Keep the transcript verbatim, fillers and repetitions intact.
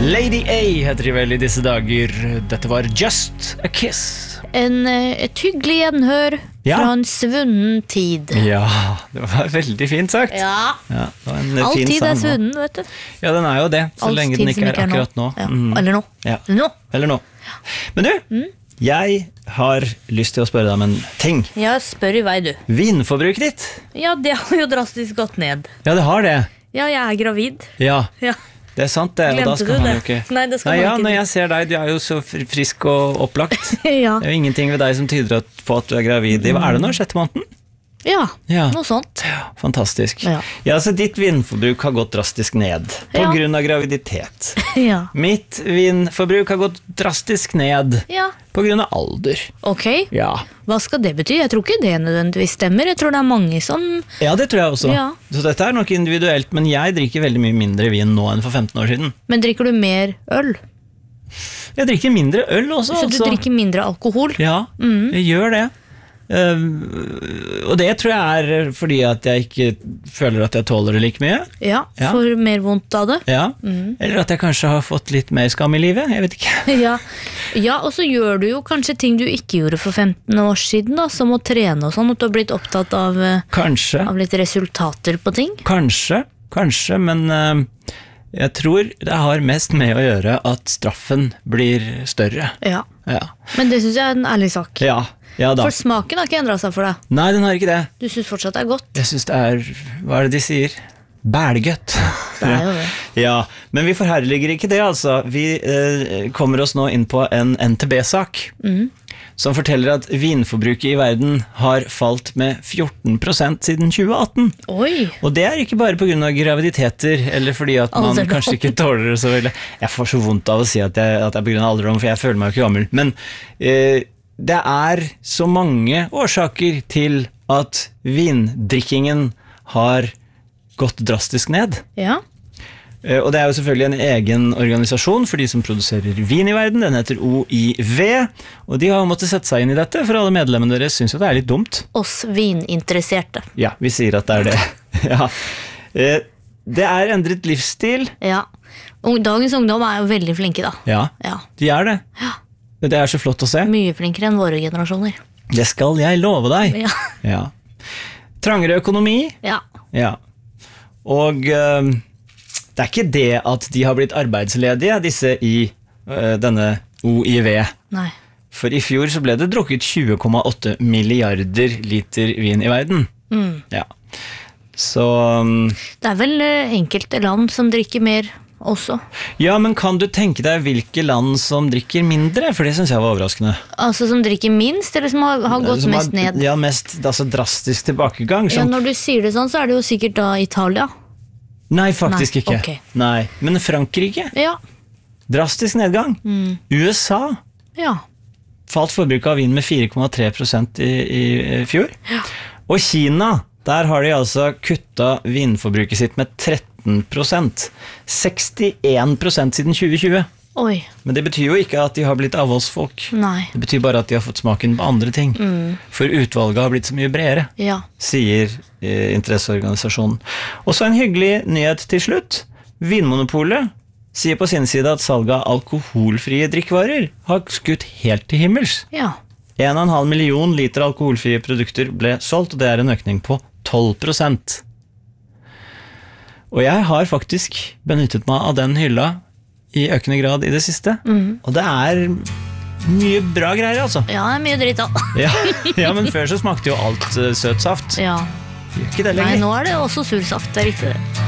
Lady A heter de vel i disse dager. Dette var Just a Kiss. En, et hyggelig gjenhør Ja. fra en svunnen tid. Ja, det var veldig fint sagt. Ja, Ja, det var en all fin tid er sang også. svunnen, vet du. Ja, den er jo det, så All lenge tid den ikke som er akkurat nå. Ja. Mm. Eller nå. Ja. Nå. Eller nå. Men du, jeg har lyst til å spørre deg om en ting. Ja, spør i vei du. Vinforbruket ditt? Ja, det har jo drastisk gått ned. Ja, det har det. Ja, jeg er gravid. Ja, Ja. det er sant det. Og da Glemte skal du man det? jo ikke... Nei, det skal Nei, man ja, ikke. når jeg ser deg, du er jo så fri- frisk og opplagt. Ja. Det er jo ingenting ved deg som tyder at- på at du er gravid. Hva er det nå, sjette måneden? Ja, Ja. noe sånt. Fantastisk. Ja. Ja, så ditt vinforbruk har gått drastisk ned på Ja. grunn av graviditet. Ja. Mitt vinforbruk har gått drastisk ned Ja, på grunn av alder. ok. Ja. Hva skal det bety? Jeg tror ikke det nødvendigvis stemmer. Jeg tror det er mange som... Ja, det tror jeg også. Ja. Så dette er nok individuelt, men jeg drikker veldig mye mindre vin nå enn for femten år siden. Men drikker du mer øl? Jeg drikker mindre øl også. Så du altså. drikker mindre alkohol? Ja, jeg gjør det. Uh, og det tror jeg er fordi at jeg ikke føler at jeg tåler det like mye. Ja, Ja. får mer vondt av det. Ja. Eller at jeg kanskje har fått litt mer skam i livet. Jeg vet ikke. Ja, ja, og så gjør du jo kanskje ting du ikke gjorde for femten år siden, da, som å trene og sånn, at du har blitt opptatt av, eh, Kanskje. av litt resultater på ting. Kanskje, kanskje, men uh, jeg tror det har mest med å gjøre at straffen blir større. Ja, Ja, men det synes jeg er en ærlig sak. ja, ja da. For smaken har ikke endret seg for deg. Nei, den har ikke det. Du synes fortsatt det er godt. Jeg synes det er, hva er det de sier? Bælgøtt. Det er jo det. Ja, men vi forherliger ikke det, altså. Vi eh, kommer oss nå inn på en N T B-sak, som forteller at vinforbruket i verden har falt med fjorten prosent siden tjue atten. Oi, Og det er ikke bare på grunn av graviditeter, eller fordi at man Alderdom. kanskje ikke tåler det så veldig. Jeg får så vondt av å si at, jeg, at det er på grunn av alderdom, for jeg føler meg jo ikke gammel. Men eh, det er så mange årsaker til at vindrikkingen har gått drastisk ned. ja. Eh, Og det er jo selvfølgelig en egen organisasjon for de som produserer vin i verden. Den heter O I V, og de har jo måttet sette seg inn i dette, for alle medlemmene deres synes jo det er litt dumt. Oss vininteresserte. Ja, vi sier at det er det. Ja. Eh, Det er endret livsstil. Ja. Ung- Dagens ungdom er jo veldig flinke da. Ja, Ja. de er det. Det er så flott å se. Mye flinkere enn våre generasjoner. Det skal jeg love deg. Ja. Ja. Trangere økonomi. Ja. Ja. Og eh, det er ikke det at de har blitt arbeidsledige, disse i eh, denne O I V. Nei. For i fjor så ble det drukket tjue komma åtte milliarder liter vin i verden. Ja. Så um, Det er vel eh, enkelte land som drikker mer også. ja, men kan du tenke deg hvilke land som drikker mindre? For det synes jeg var overraskende. Altså som drikker minst, eller som har, har gått Som mest har- ned. Ja, mest altså drastisk tilbakegang. Ja, Som, når du sier det sånn, så er det jo sikkert da Italia. nei, faktisk Nei, ikke. ok. Nei, men Frankrike, Ja, drastisk nedgang. U S A ja. falt forbruket av vin med fire komma tre prosent i, i, i fjor. Og Kina, der har de altså kutta vinforbruket sitt med tretten prosent. sekstien prosent siden tjue tjue. Oi, Men det betyr jo ikke at de har blitt avholdsfolk. nei. Det betyr bare at de har fått smaken på andre ting. For utvalget har blitt så mye bredere, Ja. sier eh, interesseorganisasjonen. Og så en hyggelig nyhet til slutt. Vinmonopolet sier på sin side at salget av alkoholfrie drikkevarer har skutt helt til himmels. Ja. en komma fem million liter alkoholfrie produkter ble solgt, og det er en økning på tolv prosent. Og jeg har faktisk benyttet meg av den hylla i økende grad i det siste. Og det er mye bra greier, altså. Ja, det er mye dritt da. Ja, ja, men før så smakte jo alt uh, søt saft. Ja. Gjør ikke det Nei, lenger. nå er det også sursaft, det er riktig det.